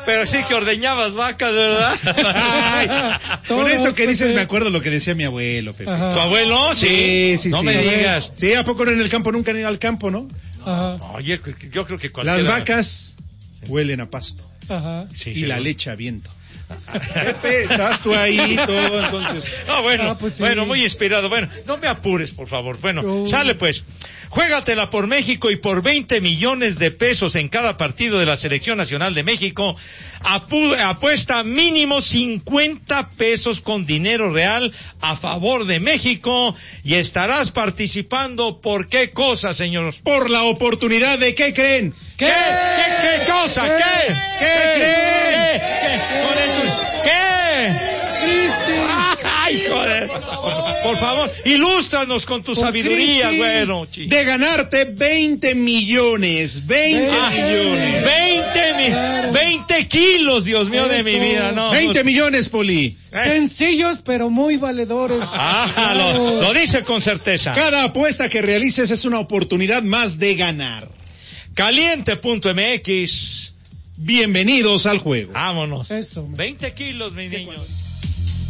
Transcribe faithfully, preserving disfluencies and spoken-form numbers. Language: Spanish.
Pero sí que ordeñabas vacas, ¿verdad? Ay, con esto que dices Pepe. me acuerdo lo que decía mi abuelo, Pepe. Ajá. ¿Tu abuelo? Sí. Sí, sí, no sí. me digas. Sí, ¿a poco no en el campo? Nunca han ido al campo, ¿no? Ajá, Oye, yo creo que cualquiera... Las vacas huelen a pasto ajá. Sí, y sí, la ¿no? leche a viento. Pepe, estás tú ahí todo, entonces. Ah, bueno, Ah, pues sí. bueno, muy inspirado. Bueno, no me apures, por favor. Bueno, Uh. sale pues. Juégatela por México y por veinte millones de pesos en cada partido de la Selección Nacional de México. Apu- apuesta mínimo cincuenta pesos con dinero real a favor de México y estarás participando por qué cosa, señor. Por la oportunidad de, ¿qué creen? ¿Qué? ¿Qué, qué cosa? ¿Qué? ¿Qué creen? ¿Qué? ¿Qué? Con el- ¿Qué? ¡Ay, joder! Por favor, ilústranos con tu Por sabiduría, Cristi. güero. chi- De ganarte veinte millones, veinte Ah, millones. veinte, mi- Claro. veinte kilos, Dios mío, de Eso. mi vida, no. veinte millones, Poli. Eh. Sencillos, pero muy valedores. Ah, lo, lo dice con certeza. Cada apuesta que realices es una oportunidad más de ganar. Caliente punto M X. Bienvenidos al juego. Vámonos. Eso. veinte kilos, mis niños.